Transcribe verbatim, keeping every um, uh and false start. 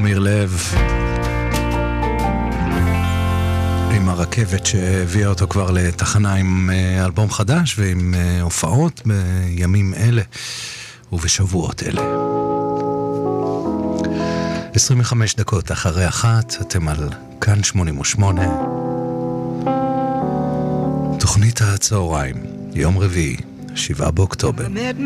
אמיר לב עם הרכבת שהביאה אותו כבר לתחנה עם אלבום חדש ועם הופעות בימים אלה ובשבועות אלה. עשרים וחמש דקות אחרי אחת, אתם על כאן שמונים ושמונה, תוכנית הצהריים, יום רביעי, שבעה באוקטובר.